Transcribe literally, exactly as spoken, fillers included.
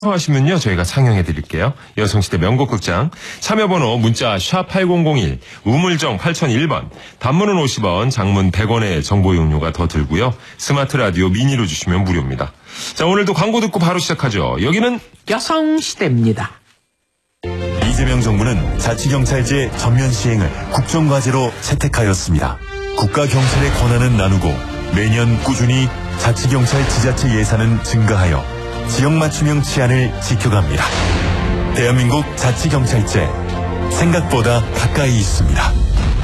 하시면요 저희가 상영해 드릴게요. 여성시대 명곡극장 참여번호 문자 샵 팔공공일 우물정 팔공공일 번 단문은 오십 원 장문 백 원의 정보 이용료가 더 들고요. 스마트 라디오 미니로 주시면 무료입니다. 자 오늘도 광고 듣고 바로 시작하죠. 여기는 여성시대입니다. 이재명 정부는 자치경찰제 전면 시행을 국정과제로 채택하였습니다. 국가경찰의 권한은 나누고 매년 꾸준히 자치경찰 지자체 예산은 증가하여 지역 맞춤형 치안을 지켜갑니다. 대한민국 자치경찰제 생각보다 가까이 있습니다.